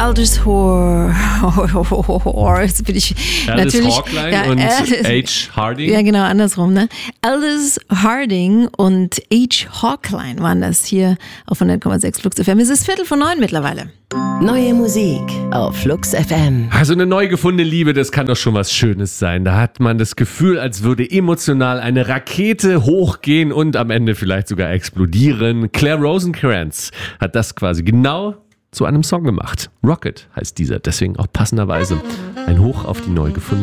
Aldous Jetzt bin ich Aldous natürlich Hawkline und H. Harding. Ja, genau, andersrum, ne? Aldous Harding und H. Hawkline waren das hier auf 100,6 Flux FM. Es ist 8:45 mittlerweile. Neue Musik auf Flux FM. Also eine neu gefundene Liebe, das kann doch schon was Schönes sein. Da hat man das Gefühl, als würde emotional eine Rakete hochgehen und am Ende vielleicht sogar explodieren. Claire Rosencrantz hat das quasi genau zu einem Song gemacht. Rocket heißt dieser, deswegen auch passenderweise ein Hoch auf die neu gefundene